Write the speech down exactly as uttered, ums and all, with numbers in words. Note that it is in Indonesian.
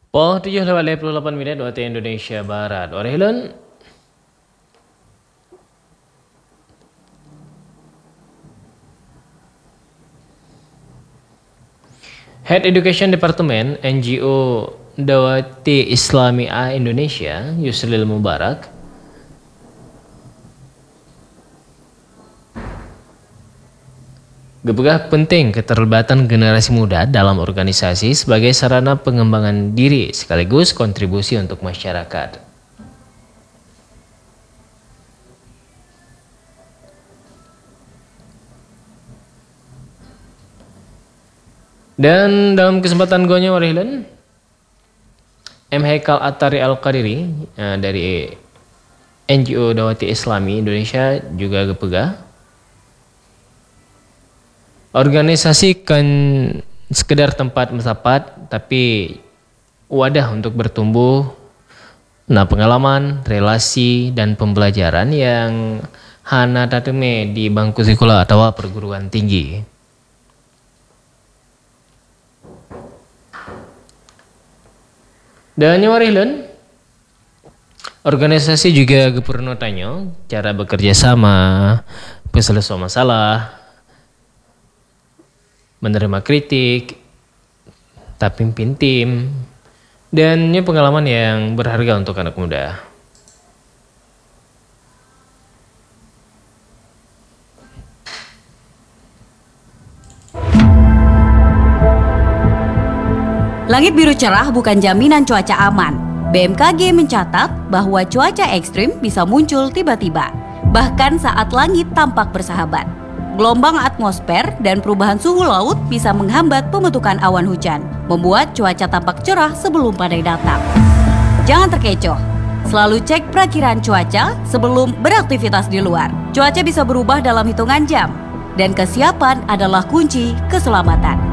Pukul tujuh lewat lima puluh delapan menit waktu Indonesia Barat. Orehilun. Head Education Department N G O Dawati Islamiyah Indonesia, Yusril Mubarak, gepegah penting keterlibatan generasi muda dalam organisasi sebagai sarana pengembangan diri sekaligus kontribusi untuk masyarakat. Dan dalam kesempatan gonya Warihlan, M. Haikal Atari Al-Qadiri eh, dari N G O Dawati Islami Indonesia juga gepegah organisasi kan sekedar tempat mesapat tapi wadah untuk bertumbuh, nah pengalaman, relasi dan pembelajaran yang hana tateme di bangku sekolah atau perguruan tinggi. Dan Warihlan, organisasi juga gepurno tanyo cara bekerja sama, penyelesaian masalah, menerima kritik, tak pimpin tim, dan ini pengalaman yang berharga untuk anak muda. Langit biru cerah bukan jaminan cuaca aman. B M K G mencatat bahwa cuaca ekstrim bisa muncul tiba-tiba, bahkan saat langit tampak bersahabat. Gelombang atmosfer dan perubahan suhu laut bisa menghambat pembentukan awan hujan, membuat cuaca tampak cerah sebelum badai datang. Jangan terkecoh, selalu cek perakiraan cuaca sebelum beraktivitas di luar. Cuaca bisa berubah dalam hitungan jam, dan kesiapan adalah kunci keselamatan.